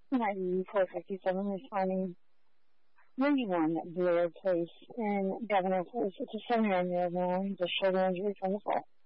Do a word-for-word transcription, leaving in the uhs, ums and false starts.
ninety-four fifty-seven responding ninety-one Blair Place in Governor Place. It's a seven-year-old man, the shoulder injury from the fall.